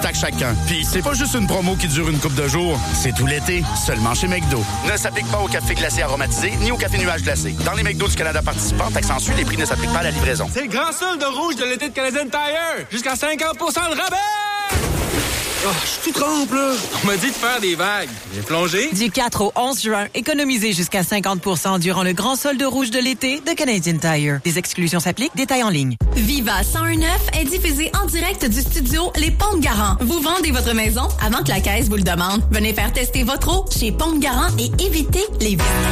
taxe chacun. Puis c'est pas juste une promo qui dure une couple de jours, c'est tout l'été, seulement chez McDo. Ne s'applique pas au café glacé aromatisé ni au café nuage glacé. Dans les McDo du Canada participants, taxe en Suisse, les prix ne s'appliquent pas à la livraison. C'est le grand solde de rouge de l'été de Canadian Tire! Jusqu'à 50% de rabais! Oh, je suis tout trempe, là. On m'a dit de faire des vagues. J'ai plongé. Du 4 au 11 juin, économisez jusqu'à 50% durant le grand solde rouge de l'été de Canadian Tire. Des exclusions s'appliquent, détails en ligne. Viva 101.9 est diffusé en direct du studio Les Ponts de Garant. Vous vendez votre maison avant que la caisse vous le demande. Venez faire tester votre eau chez Ponts de Garant et évitez les vitres.